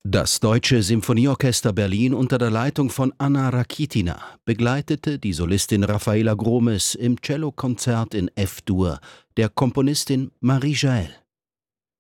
Das Deutsche Symphonieorchester Berlin unter der Leitung von Anna Rakitina begleitete die Solistin Raffaela Gromes im Cellokonzert in F-Dur der Komponistin Marie Jaell.